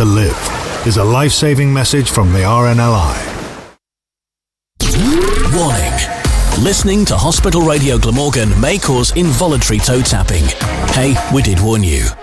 to live is a life-saving message from the RNLI. Warning. Listening to Hospital Radio Glamorgan may cause involuntary toe tapping. Hey, we did warn you.